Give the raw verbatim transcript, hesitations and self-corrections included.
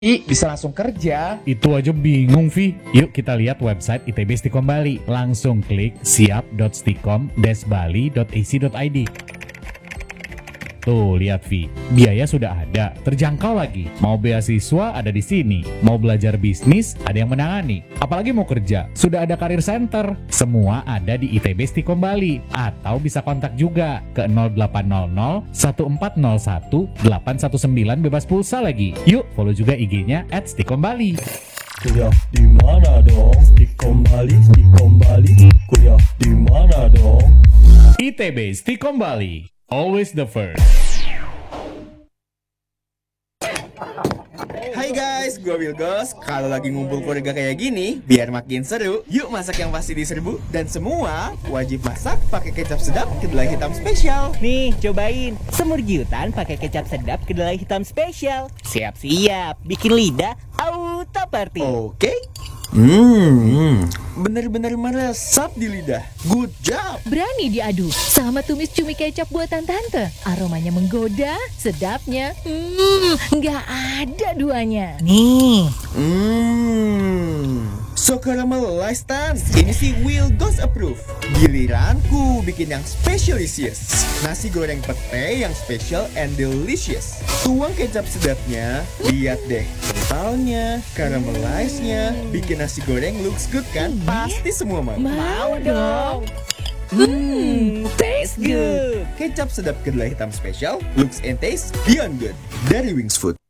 Ih, bisa langsung kerja. Itu aja bingung, Vi. Yuk kita lihat website I T B Stikom Bali. Langsung klik siap dot stikom dash bali dot a c dot i d. Tuh, lihat Vi, biaya sudah ada, terjangkau lagi. Mau beasiswa ada di sini, mau belajar bisnis ada yang menangani. Apalagi mau kerja, sudah ada karir center. Semua ada di I T B Stikom Bali. Atau bisa kontak juga ke nol delapan nol nol satu empat nol satu delapan satu sembilan bebas pulsa lagi. Yuk, follow juga I G-nya at stikom bali. Kuliah di mana dong? Stikom Bali, Stikom Bali. Kuliah di mana dong? I T B Stikom Bali, always the first. Hai guys, gue Wilgos. Kalau lagi ngumpul keluarga kayak gini, biar makin seru, yuk masak yang pasti diserbu. Dan semua wajib masak pakai kecap sedap kedelai hitam spesial. Nih, cobain semur jiutan pakai kecap sedap kedelai hitam spesial. Siap-siap, bikin lidah auto party. Oke. Hmm, bener-bener meresap di lidah. Good job. Berani diadu sama tumis cumi kecap buatan tante. Aromanya menggoda, sedapnya, hmm, nggak ada duanya. Nih, Hmm, so caramelized Tan. Ini sih Will Ghost approve. Giliranku bikin yang specialisious. Nasi goreng pete yang special and delicious. Tuang kecap sedapnya, lihat deh kentalnya, caramelized-nya, bikin nasi goreng looks good kan? Pasti semua mau. Mau dong. hmm, taste good. Kecap sedap kedelai hitam spesial, looks and taste beyond good. Dari Wings Food.